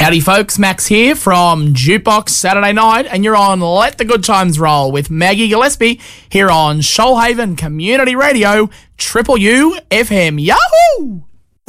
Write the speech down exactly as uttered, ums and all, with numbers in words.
Howdy folks, Max here from Jukebox Saturday Night, and you're on Let the Good Times Roll with Maggie Gillespie here on Shoalhaven Community Radio, Triple U F M. Yahoo!